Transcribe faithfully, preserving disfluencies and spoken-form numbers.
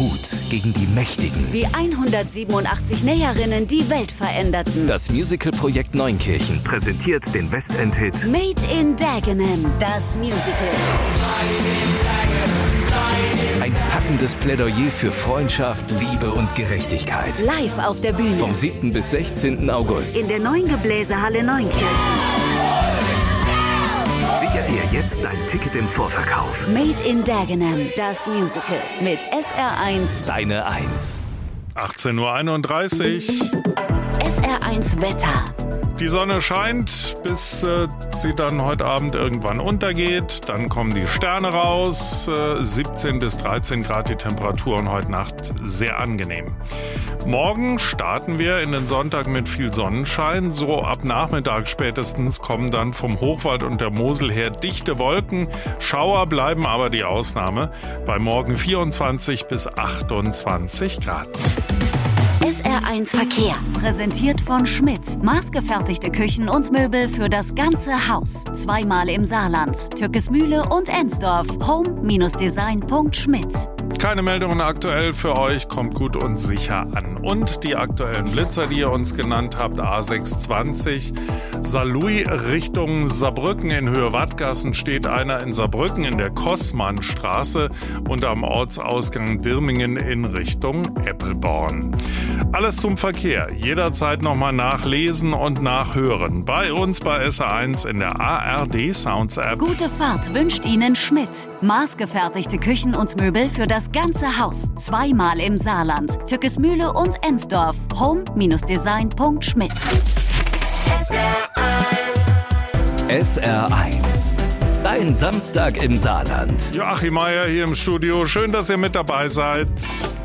Mut gegen die Mächtigen. Wie hundertsiebenundachtzig Näherinnen die Welt veränderten. Das Musical-Projekt Neunkirchen präsentiert den Westend-Hit Made in Dagenham, das Musical. Ein packendes Plädoyer für Freundschaft, Liebe und Gerechtigkeit. Live auf der Bühne. Vom siebten bis sechzehnten August. In der neuen Gebläsehalle Neunkirchen. Sicher dir jetzt dein Ticket im Vorverkauf. Made in Dagenham, das Musical. Mit S R eins. Deine eins. achtzehn Uhr einunddreißig. S R eins Wetter. Die Sonne scheint, bis äh, sie dann heute Abend irgendwann untergeht. Dann kommen die Sterne raus. Äh, siebzehn bis dreizehn Grad die Temperatur und heute Nacht sehr angenehm. Morgen starten wir in den Sonntag mit viel Sonnenschein. So ab Nachmittag spätestens kommen dann vom Hochwald und der Mosel her dichte Wolken. Schauer bleiben aber die Ausnahme. Bei morgen vierundzwanzig bis achtundzwanzig Grad. S R eins Verkehr. Präsentiert von Schmidt. Maßgefertigte Küchen und Möbel für das ganze Haus. Zweimal im Saarland. Türkesmühle und Ensdorf. home Design Punkt schmidt. Keine Meldungen aktuell für euch, kommt gut und sicher an. Und die aktuellen Blitzer, die ihr uns genannt habt, A sechshundertzwanzig, Saarlouis Richtung Saarbrücken. In Höhe Wattgassen steht einer in Saarbrücken in der Kossmannstraße und am Ortsausgang Dirmingen in Richtung Eppelborn. Alles zum Verkehr, jederzeit nochmal nachlesen und nachhören. Bei uns bei S R eins in der A R D Sounds App. Gute Fahrt wünscht Ihnen Schmidt. Maßgefertigte Küchen und Möbel für das ganze Haus. Zweimal im Saarland. Türkesmühle und Ensdorf. home Design Punkt schmidt. S R eins. Dein Samstag im Saarland. Joachim Meier hier im Studio. Schön, dass ihr mit dabei seid.